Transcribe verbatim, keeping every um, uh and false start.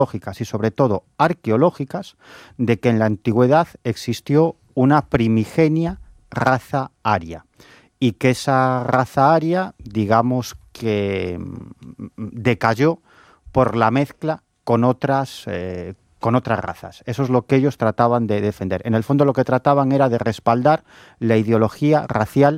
y sobre todo arqueológicas de que en la antigüedad existió una primigenia raza aria y que esa raza aria, digamos que decayó por la mezcla con otras eh, con otras razas. Eso es lo que ellos trataban de defender. En el fondo lo que trataban era de respaldar la ideología racial